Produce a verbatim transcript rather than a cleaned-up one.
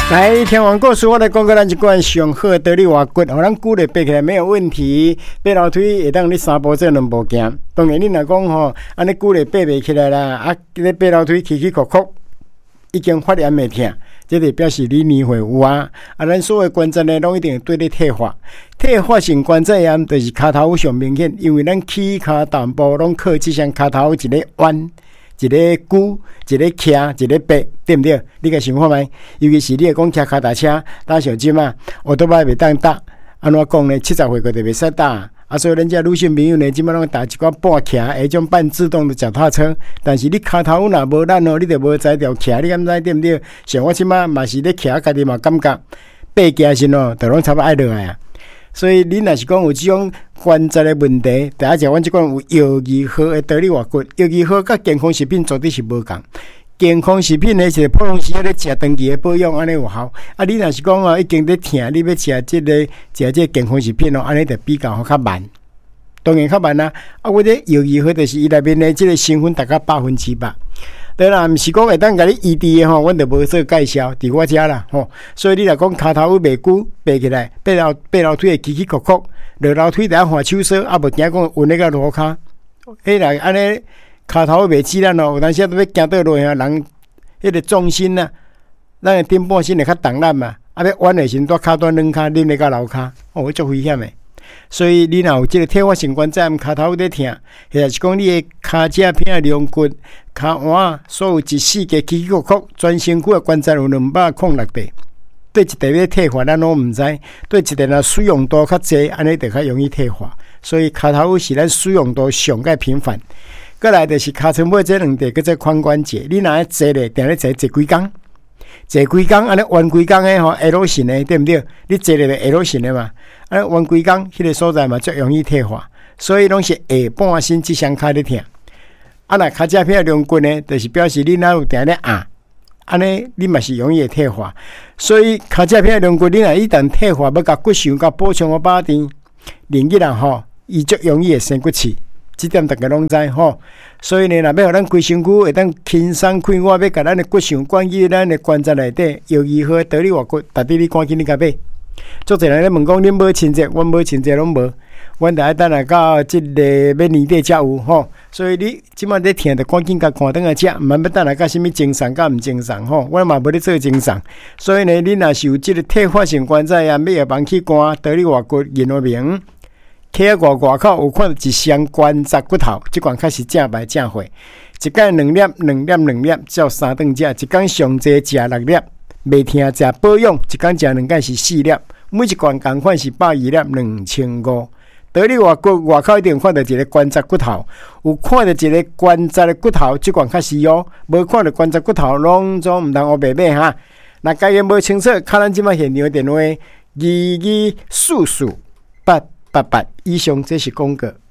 来，听完故事，我来讲个咱一罐上好道理话骨，互咱骨力爬起来没有问题。爬楼梯会当你三步做两步行。当然你若讲吼，安尼骨力爬袂起来啦，啊，你爬楼梯起起伏伏，已经发炎袂痛，这就表示你年岁有啊。啊，咱所有关节呢，拢一定对你退化。退化性关节炎就是骹头上明显，因为咱起骹淡薄拢靠即项骹头一个弯。一个鼓，一个徛，一个爬，对不对？你甲想看觅？尤其是你讲骑脚踏车，打小金啊，我都歹袂当打。安怎讲呢？七十岁个就袂使打。啊，所以咱遮女性朋友呢，即摆拢打一寡半徛，迄种半自动的脚踏车。但是你骹头若无力哦，你就无才调徛，你敢知对不对？像我即摆嘛是咧徛，家己嘛感觉爬行时哦，就拢差不多爱落来啊。所以你若是讲有即种关节的问题，第一只阮即款有药剂好的道理话骨，药剂好甲健康食品绝对是无共。健康食品呢是普通时咧食长期的保养，安尼有效。啊，你若是讲哦已经咧疼，你要食即个食即个健康食品哦，安尼就比较较慢。当然较慢啦。啊，我这药剂好就是伊内面呢即个成分大概百分之百。对啦，毋是讲会当甲你医治的吼，阮就无做介绍，伫我遮啦吼。所以你若讲骹头袂久爬起来，爬楼爬楼梯会起起伏伏，落楼梯就换手手，啊无惊讲运那个路骹。迄若安尼骹头袂起咱哦，有当时都要行倒落去，人迄个重心呐、啊，咱的顶半身会较重咱嘛，啊要弯的时阵，脚端两骹拎咧到楼骹，哦，足危险的。所以你若有即个退化性关节炎，骹头有咧疼，或者是讲你的骹脊片龙骨、骹腕，所有一四个起起伏伏，全身躯的关节有两百零六块。对一块要退化，咱拢毋知；对一块若使用度较济，安尼就较容易退化。所以骹头是咱使用度上介频繁。过来就是骹床尾这两块叫做髋关节，你若爱坐咧，定咧坐坐几工，坐几工，安尼弯几工诶吼 ，L 型诶，对毋对？你坐咧就 L 型诶嘛。啊，弯几工，迄个所在嘛，最容易退化，所以拢是下半身即双骹咧疼。啊，若骹脊片龙骨呢，就是表示你哪有定咧压，安尼你嘛是容易退化。所以骹脊片龙骨，你若一旦退化，要甲骨髓甲补充个把定，另一人吼，伊足容易会生骨刺，即点大家拢知吼。所以呢，若要互咱规身躯会当轻松快活，要甲咱的骨髓关于咱的关节内底，由于好道理话骨，逐日你赶紧你甲买。足侪人咧问讲，恁无亲戚，阮无亲戚拢无，阮着爱等下到即个要年底才有吼。所以你即摆咧听，着赶紧甲看等下食，毋免要等下到什物精神，甲毋精神吼。阮嘛无咧做精神，所以呢，你若是有即个退化性关节炎，要下帮去看道理话骨研究名。溪仔外外口有看到一双关节骨头，即款开始正白正火，一天两粒、两粒、两粒，只有三顿食，一天上济食六粒。袂听食保养，一天食两间是四粒，每一罐共款是百二粒，两千五。道理外国外口一定看到一个关节骨头，有看到一个关节的骨头，即罐较实哦。无看到关节骨头，拢总毋通黑白白哈。若家己无清楚，看咱即摆现场电话二二四四八八八以上，这是广告。